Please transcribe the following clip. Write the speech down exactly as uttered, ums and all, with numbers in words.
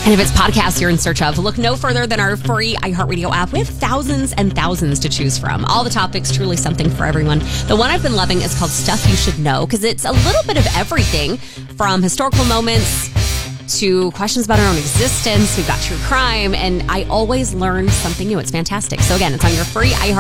And if it's podcasts you're in search of, look no further than our free iHeartRadio app. We have thousands and thousands to choose from. All the topics, truly something for everyone. The one I've been loving is called Stuff You Should Know, because it's a little bit of everything from historical moments to questions about our own existence. We've got true crime, and I always learn something new. It's fantastic. So again, it's on your free iHeart